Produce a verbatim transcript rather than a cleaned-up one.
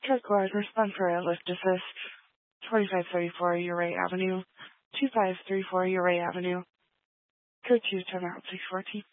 Kirkwood, respond for a lift assist. twenty-five thirty-four Uray Avenue. twenty-five thirty-four Uray Avenue. Code two, ten out six fourteen.